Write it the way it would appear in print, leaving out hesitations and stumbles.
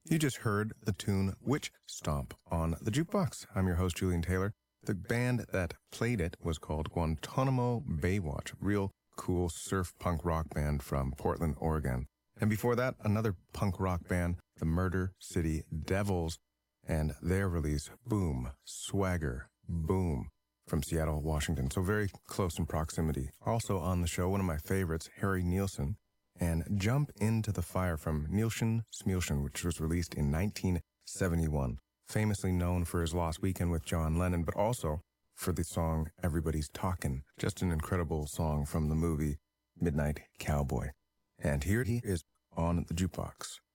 You just heard the tune Witch Stomp on the Jukebox. I'm your host, Julian Taylor. The band that played it was called Guantanamo Baywatch, real cool surf punk rock band from Portland, Oregon. And before that, another punk rock band, the Murder City Devils, and their release, Boom, Swagger, Boom, from Seattle, Washington. So very close in proximity. Also on the show, one of my favorites, Harry Nilsson, and Jump Into the Fire from Nilsson Smilsson, which was released in 1971. Famously known for his Lost Weekend with John Lennon, but also for the song Everybody's Talkin'. Just an incredible song from the movie Midnight Cowboy. And here he is on the Jukebox.